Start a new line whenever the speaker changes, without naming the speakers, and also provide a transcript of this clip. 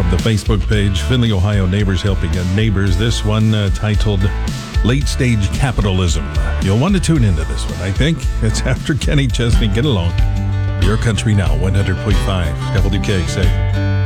the Facebook page, Findlay, Ohio Neighbors Helping Neighbors. This one titled Late Stage Capitalism. You'll want to tune into this one, I think. It's after Kenny Chesney. Get along. Your Country Now, 100.5 WKXA.